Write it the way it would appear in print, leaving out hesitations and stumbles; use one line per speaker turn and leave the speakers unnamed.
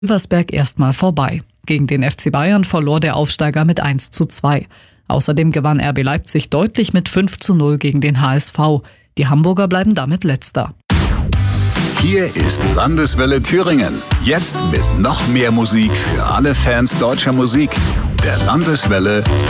Elversberg erstmal vorbei. Gegen den FC Bayern verlor der Aufsteiger mit 1:2. Außerdem gewann RB Leipzig deutlich mit 5:0 gegen den HSV. Die Hamburger bleiben damit Letzter.
Hier ist Landeswelle Thüringen. Jetzt mit noch mehr Musik für alle Fans deutscher Musik. Der Landeswelle